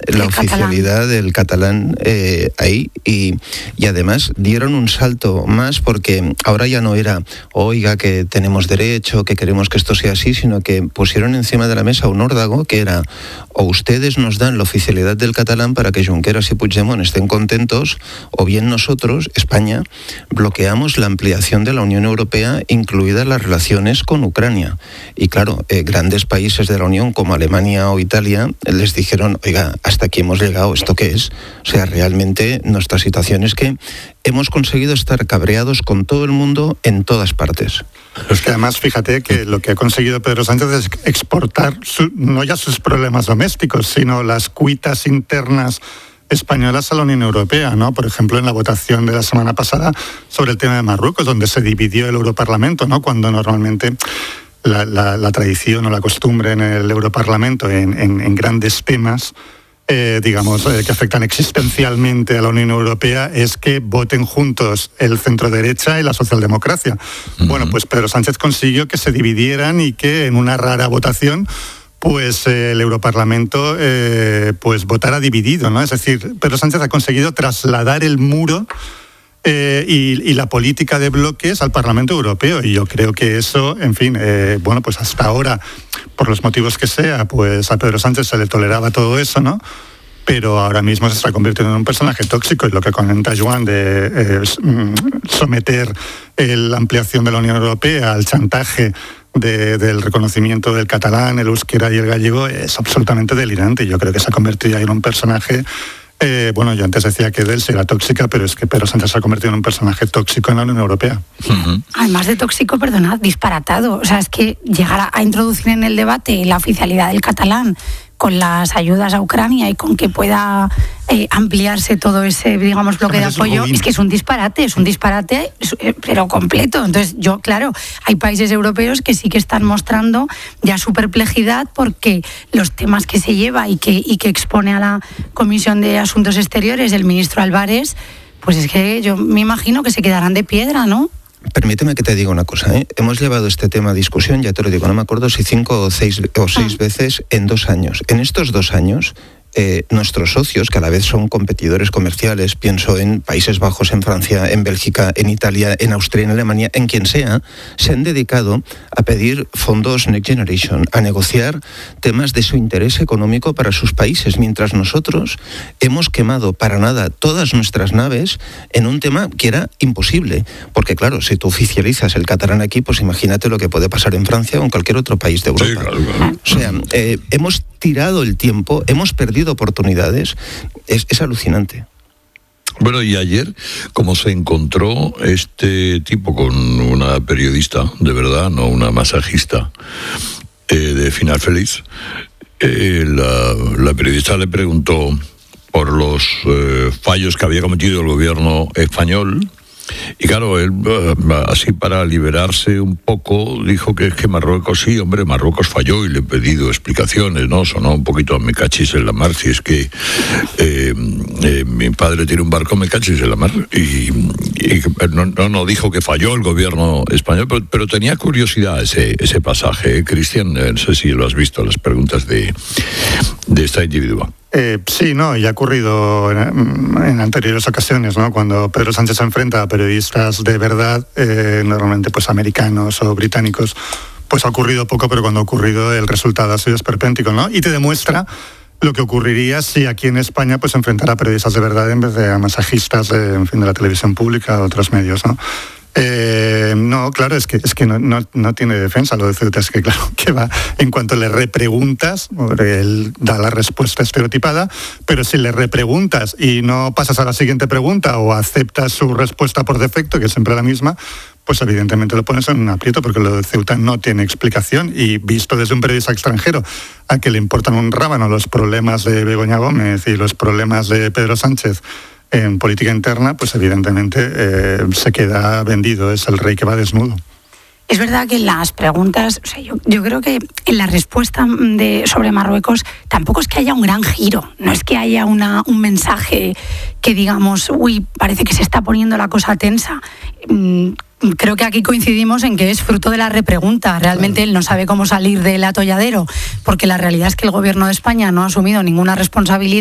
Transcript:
la oficialidad del catalán ahí y además dieron un salto más porque ahora ya no era, oiga, que tenemos derecho, que queremos que esto sea así, sino que pusieron encima de la mesa un órdago que era, o ustedes nos dan la oficialidad del catalán para que Junqueras y Puigdemont estén contentos, o bien nosotros, España, bloqueamos la ampliación de la Unión Europea, incluidas las relaciones con Ucrania. Y claro, grandes países de la Unión como Alemania o Italia les dijeron, oiga, hasta aquí hemos llegado, ¿esto qué es? O sea, realmente nuestra situación es que hemos conseguido estar cabreados con todo el mundo en todas partes. Es que además, fíjate que lo que ha conseguido Pedro Sánchez es exportar no ya sus problemas domésticos, sino las cuitas internas españolas a la Unión Europea, ¿no? Por ejemplo, en la votación de la semana pasada sobre el tema de Marruecos, donde se dividió el Europarlamento, ¿no? Cuando normalmente la tradición o la costumbre en el Europarlamento en grandes temas que afectan existencialmente a la Unión Europea es que voten juntos el centro-derecha y la socialdemocracia. Uh-huh. Bueno, pues Pedro Sánchez consiguió que se dividieran y que en una rara votación pues el Europarlamento pues votara dividido, ¿no? Es decir, Pedro Sánchez ha conseguido trasladar el muro y la política de bloques al Parlamento Europeo, y yo creo que eso, en fin, pues hasta ahora, por los motivos que sea, pues a Pedro Sánchez se le toleraba todo eso, ¿no? Pero ahora mismo se está convirtiendo en un personaje tóxico, y lo que comenta Joan de someter la ampliación de la Unión Europea al chantaje del reconocimiento del catalán, el euskera y el gallego es absolutamente delirante. Yo creo que se ha convertido en un personaje. Yo antes decía que Delcy era tóxica, pero es que Pedro Sánchez se ha convertido en un personaje tóxico en la Unión Europea. Uh-huh. Además de tóxico, perdonad, disparatado. O sea, es que llegar a introducir en el debate la oficialidad del catalán con las ayudas a Ucrania y con que pueda ampliarse todo ese, digamos, bloque de apoyo, es que es un disparate, pero completo. Entonces, hay países europeos que sí que están mostrando ya su perplejidad porque los temas que se lleva y que expone a la Comisión de Asuntos Exteriores el ministro Álvarez, pues es que yo me imagino que se quedarán de piedra, ¿no? Permíteme que te diga una cosa, ¿eh? Hemos llevado este tema a discusión, ya te lo digo, no me acuerdo si 5 o 6 veces en 2 años. En estos 2 años, nuestros socios, que a la vez son competidores comerciales, pienso en Países Bajos, en Francia, en Bélgica, en Italia, en Austria, en Alemania, en quien sea, se han dedicado a pedir fondos Next Generation, a negociar temas de su interés económico para sus países, mientras nosotros hemos quemado para nada todas nuestras naves en un tema que era imposible. Porque claro, si tú oficializas el catalán aquí, pues imagínate lo que puede pasar en Francia o en cualquier otro país de Europa. Sí, claro. O sea, hemos tirado el tiempo, hemos perdido oportunidades, es alucinante. Bueno, y ayer, como se encontró este tipo con una periodista, de verdad, no una masajista, de Final Feliz, la periodista le preguntó por los fallos que había cometido el gobierno español. Y claro, él, así para liberarse un poco, dijo que es que Marruecos, sí, hombre, Marruecos falló y le he pedido explicaciones, ¿no? Sonó un poquito a me cachis en la mar, si es que mi padre tiene un barco, me cachis en la mar, y no dijo que falló el gobierno español, pero tenía curiosidad ese pasaje, Cristian, no sé si lo has visto, las preguntas de esta individua. Sí, no, y ha ocurrido en anteriores ocasiones, ¿no? Cuando Pedro Sánchez se enfrenta a periodistas de verdad, normalmente pues americanos o británicos, pues ha ocurrido poco, pero cuando ha ocurrido el resultado ha sido esperpéntico, ¿no? Y te demuestra lo que ocurriría si aquí en España pues se enfrentara a periodistas de verdad en vez de a masajistas de la televisión pública o otros medios, ¿no? No, claro, es que no tiene defensa lo de Ceuta, es que claro, que va, en cuanto le repreguntas, él da la respuesta estereotipada, pero si le repreguntas y no pasas a la siguiente pregunta o aceptas su respuesta por defecto, que es siempre la misma, pues evidentemente lo pones en un aprieto, porque lo de Ceuta no tiene explicación, y visto desde un periodista extranjero a que le importan un rábano los problemas de Begoña Gómez y los problemas de Pedro Sánchez en política interna, pues evidentemente se queda vendido, es el rey que va desnudo. Es verdad que en las preguntas, o sea, yo creo que en la respuesta sobre Marruecos tampoco es que haya un gran giro, no es que haya un mensaje que digamos, parece que se está poniendo la cosa tensa. Creo que aquí coincidimos en que es fruto de la repregunta. Realmente él no sabe cómo salir del atolladero, porque la realidad es que el gobierno de España no ha asumido ninguna responsabilidad